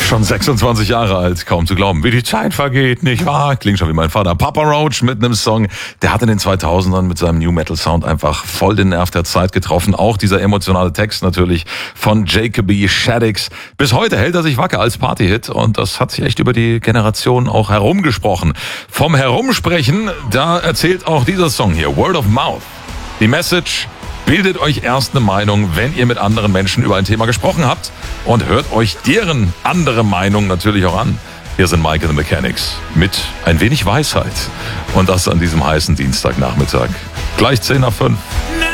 Schon 26 Jahre alt, kaum zu glauben, wie die Zeit vergeht, nicht wahr? Klingt schon wie mein Vater. Papa Roach mit einem Song, der hat in den 2000ern mit seinem New Metal Sound einfach voll den Nerv der Zeit getroffen. Auch dieser emotionale Text natürlich von Jacoby Shaddix. Bis heute hält er sich wacker als Partyhit und das hat sich echt über die Generation auch herumgesprochen. Vom Herumsprechen, da erzählt auch dieser Song hier, Word of Mouth. Die Message: bildet euch erst eine Meinung, wenn ihr mit anderen Menschen über ein Thema gesprochen habt und hört euch deren andere Meinung natürlich auch an. Hier sind Mike and the Mechanics mit ein wenig Weisheit und das an diesem heißen Dienstagnachmittag. Gleich 10 nach 5.